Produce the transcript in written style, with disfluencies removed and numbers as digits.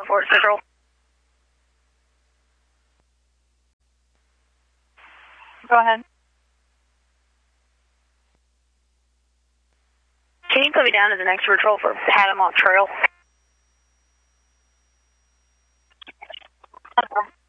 Fort Central. Go ahead. Can you put me down as the next patrol for Panama Trail?